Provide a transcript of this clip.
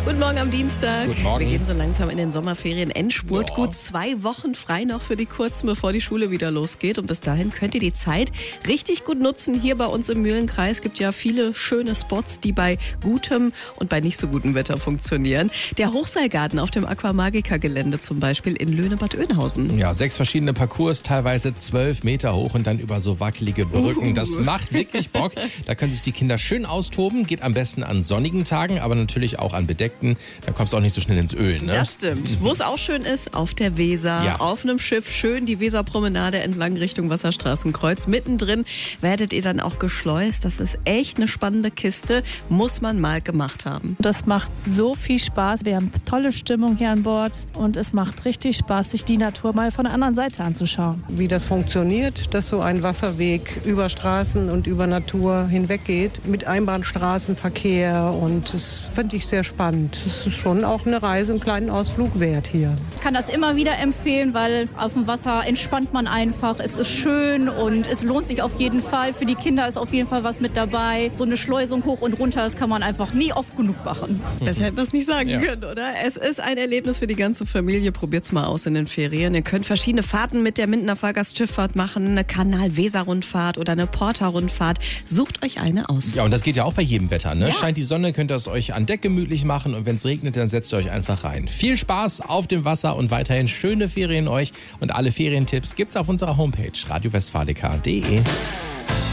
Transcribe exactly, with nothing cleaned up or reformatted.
Guten Morgen am Dienstag. Guten Morgen. Wir gehen so langsam in den Sommerferien. Endspurt. Ja. Gut zwei Wochen frei noch für die Kurzen, bevor die Schule wieder losgeht. Und bis dahin könnt ihr die Zeit richtig gut nutzen. Hier bei uns im Mühlenkreis gibt ja viele schöne Spots, die bei gutem und bei nicht so gutem Wetter funktionieren. Der Hochseilgarten auf dem Aquamagica-Gelände zum Beispiel in Löhne-Bad Oeynhausen. Ja, sechs verschiedene Parcours, teilweise zwölf Meter hoch und dann über so wackelige Brücken. Das macht wirklich Bock. Da können sich die Kinder schön austoben. Geht am besten an sonnigen Tagen, aber natürlich auch an bedeckten. Da kommst du auch nicht so schnell ins Öl, ne? Das stimmt. Wo es auch schön ist, auf der Weser, Ja. auf einem Schiff, schön die Weserpromenade entlang Richtung Wasserstraßenkreuz. Mittendrin werdet ihr dann auch geschleust. Das ist echt eine spannende Kiste, muss man mal gemacht haben. Das macht so viel Spaß. Wir haben tolle Stimmung hier an Bord und es macht richtig Spaß, sich die Natur mal von der anderen Seite anzuschauen. Wie das funktioniert, dass so ein Wasserweg über Straßen und über Natur hinweg geht, mit Einbahnstraßenverkehr, und das finde ich sehr spannend. Es ist schon auch eine Reise, einen kleinen Ausflug wert hier. Ich kann das immer wieder empfehlen, weil auf dem Wasser entspannt man einfach. Es ist schön und es lohnt sich auf jeden Fall. Für die Kinder ist auf jeden Fall was mit dabei. So eine Schleusung hoch und runter, das kann man einfach nie oft genug machen. Besser hätten wir es nicht sagen Ja. können, oder? Es ist ein Erlebnis für die ganze Familie. Probiert's mal aus in den Ferien. Ihr könnt verschiedene Fahrten mit der Mindener Fahrgastschifffahrt machen. Eine Kanal-Weser-Rundfahrt oder eine Porter-Rundfahrt. Sucht euch eine aus. Ja, und das geht ja auch bei jedem Wetter, ne? Ja. Scheint die Sonne, könnt ihr es euch an Deck gemütlich machen und wenn es regnet, dann setzt ihr euch einfach rein. Viel Spaß auf dem Wasser und weiterhin schöne Ferien euch und alle Ferientipps gibt's auf unserer Homepage radio westfalica punkt de.